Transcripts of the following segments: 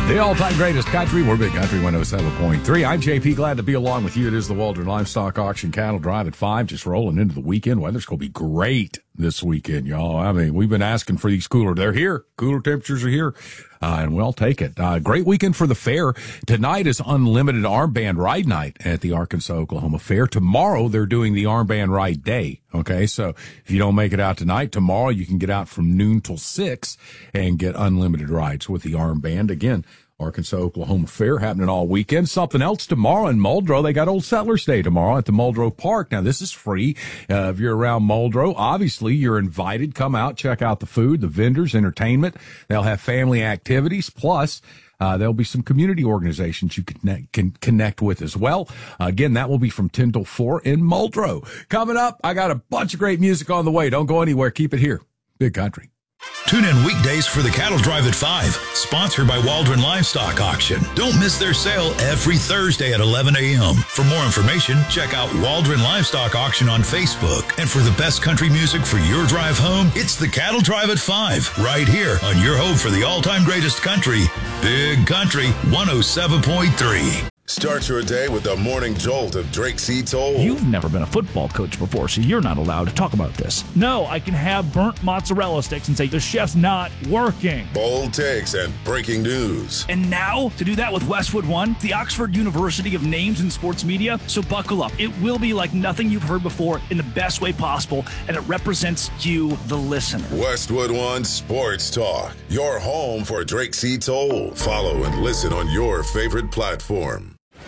The all-time greatest country. We're Big Country 107.3. I'm JP. Glad to be along with you. It is the Waldron Livestock Auction Cattle Drive at 5. Just rolling into the weekend. Weather's going to be great this weekend, y'all. I mean, we've been asking for these cooler. They're here. Cooler temperatures are here. And we'll take it. Great weekend for the fair. Tonight is unlimited armband ride night at the Arkansas-Oklahoma Fair. Tomorrow, they're doing the armband ride day. Okay, so if you don't make it out tonight, tomorrow you can get out from noon till 6 and get unlimited rides with the armband. Again, Arkansas-Oklahoma Fair happening all weekend. Something else tomorrow in Muldrow. They got Old Settlers Day tomorrow at the Muldrow Park. Now, this is free. If you're around Muldrow, obviously you're invited. Come out, check out the food, the vendors, entertainment. They'll have family activities. Plus, there'll be some community organizations you can connect with as well. Again, that will be from 10 till 4 in Muldrow. Coming up, I got a bunch of great music on the way. Don't go anywhere. Keep it here. Big Country. Tune in weekdays for the Cattle Drive at 5, sponsored by Waldron Livestock Auction. Don't miss their sale every Thursday at 11 a.m. For more information, check out Waldron Livestock Auction on Facebook. And for the best country music for your drive home, it's the Cattle Drive at 5, right here on your home for the all-time greatest country, Big Country 107.3. Start your day with the morning jolt of Drake C. Toll. You've never been a football coach before, so you're not allowed to talk about this. No, I can have burnt mozzarella sticks and say the chef's not working. Bold takes and breaking news. And now, to do that with Westwood One, the Oxford University of Names in Sports Media. So buckle up. It will be like nothing you've heard before in the best way possible, and it represents you, the listener. Westwood One Sports Talk, your home for Drake C. Toll. Follow and listen on your favorite platform.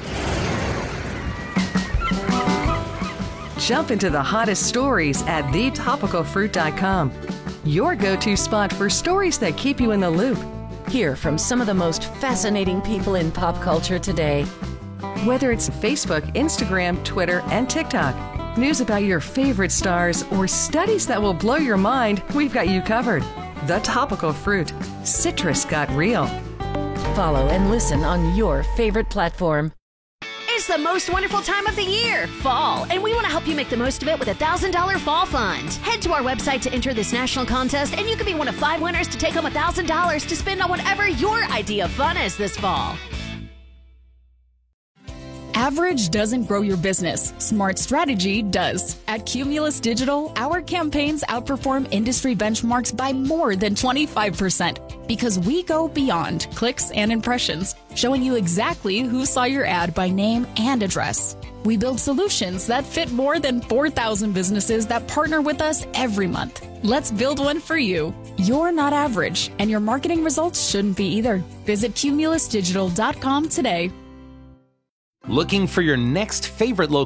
Jump into the hottest stories at thetopicalfruit.com. Your go-to spot for stories that keep you in the loop. Hear from some of the most fascinating people in pop culture today. Whether it's Facebook, Instagram, Twitter, and TikTok, news about your favorite stars, or studies that will blow your mind, we've got you covered. The Topical Fruit. Citrus got real. Follow and listen on your favorite platform. It's the most wonderful time of the year, fall, and we want to help you make the most of it with a $1,000 fall fund. Head to our website to enter this national contest, and you could be one of 5 winners to take home $1,000 to spend on whatever your idea of fun is this fall. Average doesn't grow your business. Smart strategy does. At Cumulus Digital, our campaigns outperform industry benchmarks by more than 25% because we go beyond clicks and impressions, showing you exactly who saw your ad by name and address. We build solutions that fit more than 4,000 businesses that partner with us every month. Let's build one for you. You're not average, and your marketing results shouldn't be either. Visit cumulusdigital.com today. Looking for your next favorite local